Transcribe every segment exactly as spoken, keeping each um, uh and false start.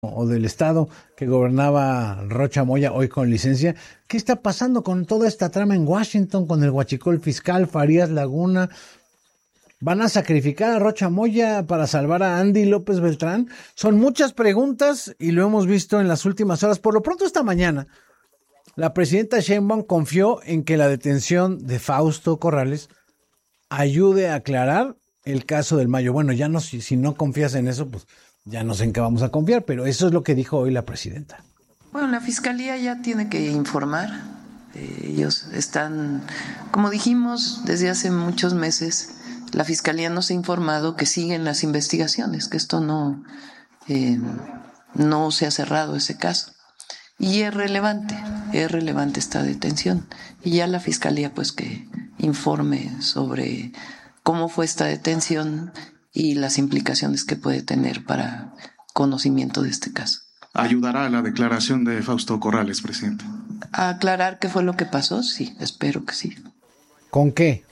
o del estado que gobernaba Rocha Moya, hoy con licencia. ¿Qué está pasando con toda esta trama en Washington, con el huachicol fiscal, Farías Laguna? ¿Van a sacrificar a Rocha Moya para salvar a Andy López Beltrán? Son muchas preguntas y lo hemos visto en las últimas horas. Por lo pronto, esta mañana, la presidenta Sheinbaum confió en que la detención de Fausto Corrales ayude a aclarar el caso del Mayo. Bueno, ya no, si, si no confías en eso, pues ya no sé en qué vamos a confiar, pero eso es lo que dijo hoy la presidenta. Bueno, la Fiscalía ya tiene que informar. Eh, ellos están, como dijimos desde hace muchos meses, la Fiscalía nos ha informado que siguen las investigaciones, que esto no, eh, no se ha cerrado ese caso. Y es relevante, es relevante esta detención. Y ya la Fiscalía pues que informe sobre cómo fue esta detención y las implicaciones que puede tener para conocimiento de este caso. ¿Ayudará a la declaración de Fausto Corrales, presidente? ¿A aclarar qué fue lo que pasó? Sí, espero que sí. ¿Con qué?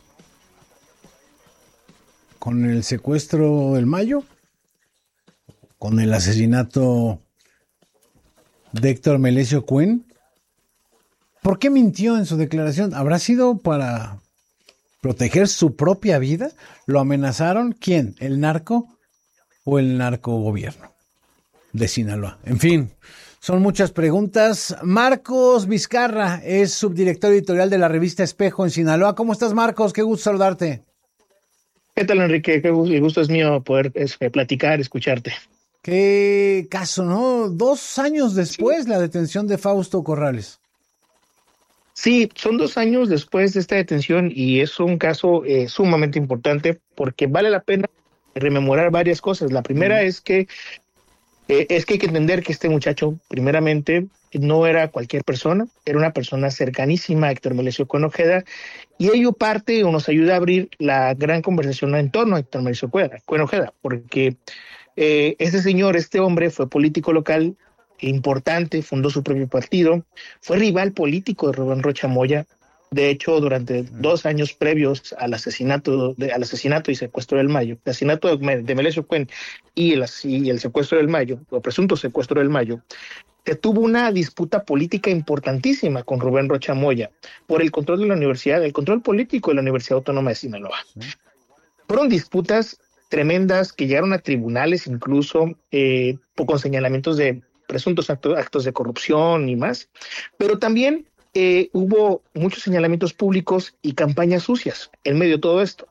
¿Con el secuestro del Mayo? ¿Con el asesinato de Héctor Melesio Cuen? ¿Por qué mintió en su declaración? ¿Habrá sido para proteger su propia vida? ¿Lo amenazaron? ¿Quién? ¿El narco o el narcogobierno de Sinaloa? En fin, son muchas preguntas. Marcos Vizcarra es subdirector editorial de la revista Espejo en Sinaloa. ¿Cómo estás, Marcos? Qué gusto saludarte. ¿Qué tal, Enrique? Qué gusto, el gusto es mío poder es, platicar, escucharte. Qué caso, ¿no? Dos años después, sí, la detención de Fausto Corrales. Sí, son dos años después de esta detención y es un caso eh, sumamente importante porque vale la pena rememorar varias cosas. La primera mm. es que eh, es que hay que entender que este muchacho, primeramente, no era cualquier persona, era una persona cercanísima a Héctor Melesio Cuen Ojeda, y ello parte o nos ayuda a abrir la gran conversación en torno a Héctor Melesio Cuen Ojeda, porque eh, este señor, este hombre, fue político local importante, fundó su propio partido, fue rival político de Rubén Rocha Moya. De hecho, durante dos años previos al asesinato, de, al asesinato y secuestro del Mayo, el asesinato de, de Melesio Cuen y el, y el secuestro del Mayo, o presunto secuestro del Mayo, se tuvo una disputa política importantísima con Rubén Rocha Moya por el control de la universidad, el control político de la Universidad Autónoma de Sinaloa. Sí. Fueron disputas tremendas que llegaron a tribunales, incluso eh, con señalamientos de presuntos actos, actos de corrupción y más, pero también eh, hubo muchos señalamientos públicos y campañas sucias en medio de todo esto.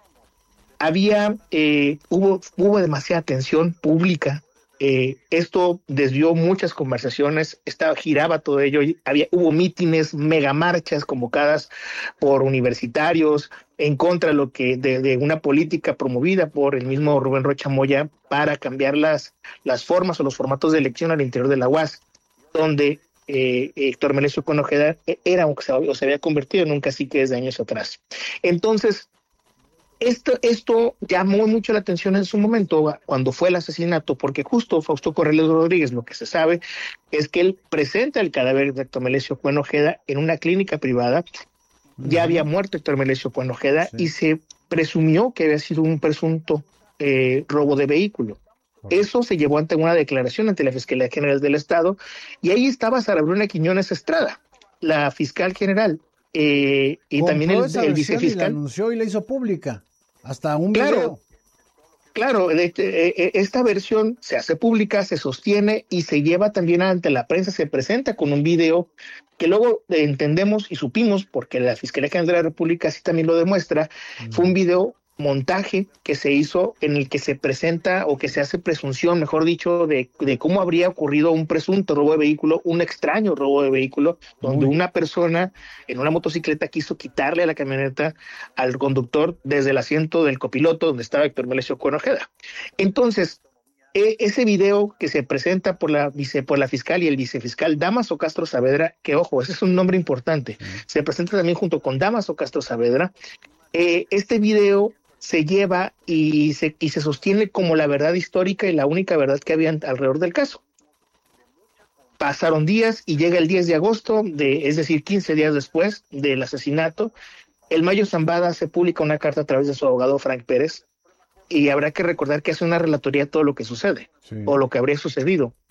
Había, eh, hubo, hubo demasiada tensión pública. Eh, esto desvió muchas conversaciones, estaba, giraba todo ello, había, hubo mítines, megamarchas convocadas por universitarios en contra de, lo que, de, de una política promovida por el mismo Rubén Rocha Moya para cambiar las, las formas o los formatos de elección al interior de la U A S, donde eh, Héctor Melesio Cuen Ojeda era o se, o se había convertido en un cacique desde años atrás. Entonces, Esto, esto llamó mucho la atención en su momento cuando fue el asesinato, porque justo Fausto Corrales Rodríguez, lo que se sabe es que él presenta el cadáver de Héctor Melesio Cuen Ojeda en una clínica privada. Uh-huh. Ya había muerto Héctor Melesio Cuen Ojeda, sí, y se presumió que había sido un presunto eh, robo de vehículo. Uh-huh. Eso se llevó ante una declaración ante la Fiscalía General del Estado, y ahí estaba Sara Bruna Quiñones Estrada, la fiscal general, eh, y también el, el vicefiscal. Y la anunció y la hizo pública. Hasta un claro, video. Claro, esta versión se hace pública, se sostiene y se lleva también ante la prensa, se presenta con un video que luego entendemos y supimos, porque la Fiscalía General de la República así también lo demuestra, mm. fue un video montaje que se hizo en el que se presenta o que se hace presunción, mejor dicho, de, de cómo habría ocurrido un presunto robo de vehículo, un extraño robo de vehículo, donde Uy. una persona en una motocicleta quiso quitarle a la camioneta al conductor desde el asiento del copiloto donde estaba Héctor Melesio Cuen Ojeda. Entonces, eh, ese video que se presenta por la vice, por la fiscal y el vicefiscal Dámaso Castro Saavedra, que ojo, ese es un nombre importante, uh-huh. se presenta también junto con Dámaso Castro Saavedra. Eh, este video se lleva y se, y se sostiene como la verdad histórica y la única verdad que había alrededor del caso. Pasaron días y llega el diez de agosto, de, es decir, quince días después del asesinato, el Mayo Zambada se publica una carta a través de su abogado Frank Pérez, y habrá que recordar que hace una relatoría de todo lo que sucede, sí. o lo que habría sucedido.